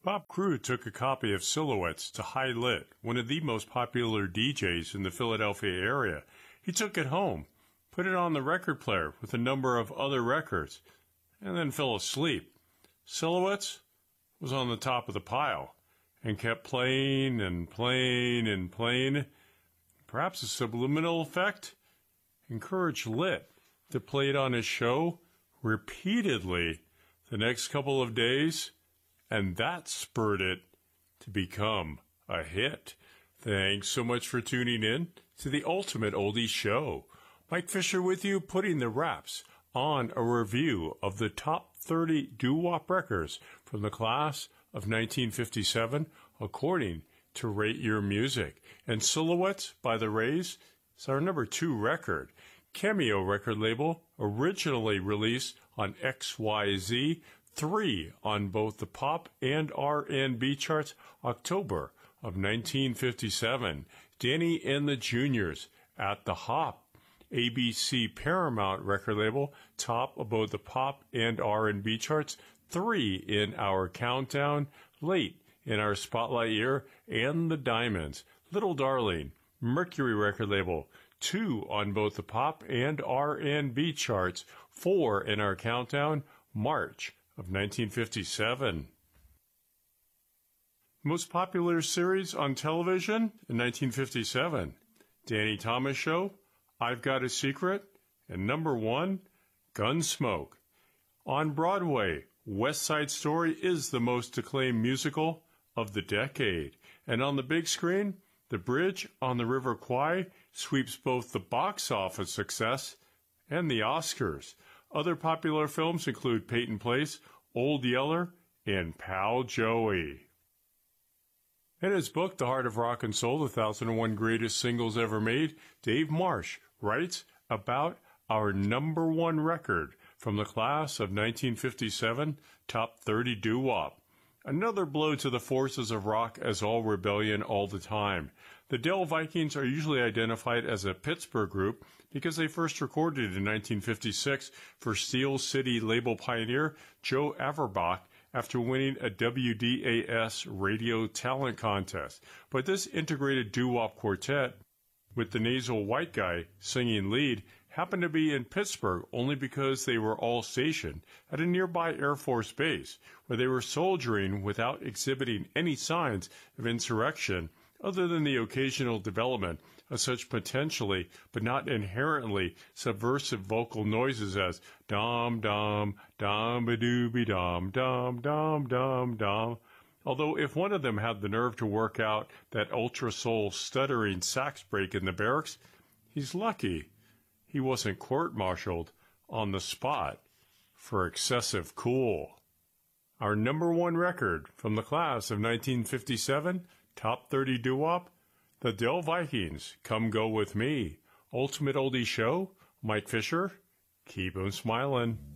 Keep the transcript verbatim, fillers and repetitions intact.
Bob Crew took a copy of Silhouettes to High Lit, one of the most popular D Js in the Philadelphia area. He took it home, put it on the record player with a number of other records, and then fell asleep. Silhouettes was on the top of the pile and kept playing and playing and playing. Perhaps a subliminal effect encouraged Lit to play it on his show repeatedly the next couple of days, and that spurred it to become a hit. Thanks so much for tuning in to the Ultimate Oldies Show. Mike Fisher with you, putting the wraps on a review of the top thirty doo-wop records from the class of nineteen fifty-seven, according to Rate Your Music. And Silhouettes by the Rays is our number two record. Cameo record label, originally released on X Y Z, three on both the pop and R and B charts, October of nineteen fifty-seven. Danny and the Juniors at the Hop, A B C Paramount record label, top of both the pop and R and B charts, three in our countdown, late in our spotlight year, and the Diamonds, Little Darling, Mercury record label, two on both the pop and R and B charts, four in our countdown, March of nineteen fifty-seven. Most popular series on television in nineteen fifty-seven, Danny Thomas Show, I've Got a Secret, and number one, Gunsmoke. On Broadway, West Side Story is the most acclaimed musical of the decade. And on the big screen, The Bridge on the River Kwai sweeps both the box office success and the Oscars. Other popular films include Peyton Place, Old Yeller, and Pal Joey. In his book, The Heart of Rock and Soul, the one thousand one Greatest Singles Ever Made, Dave Marsh writes about our number one record from the class of nineteen fifty-seven, Top thirty Doo-Wop. Another blow to the forces of rock as all rebellion all the time. The Dell Vikings are usually identified as a Pittsburgh group because they first recorded in nineteen fifty-six for Steel City label pioneer Joe Averbach after winning a W D A S radio talent contest. But this integrated doo-wop quartet, with the nasal white guy singing lead, happened to be in Pittsburgh only because they were all stationed at a nearby Air Force base, where they were soldiering without exhibiting any signs of insurrection other than the occasional development of such potentially but not inherently subversive vocal noises as dom dom dom ba doo be dom dom dom dom dom. Although if one of them had the nerve to work out that ultra soul stuttering sax break in the barracks, he's lucky he wasn't court-martialed on the spot for excessive cool. Our number one record from the class of nineteen fifty-seven, Top thirty Doo-Wop, the Dell Vikings, Come Go With Me. Ultimate Oldie Show, Mike Fisher, keep 'em smiling.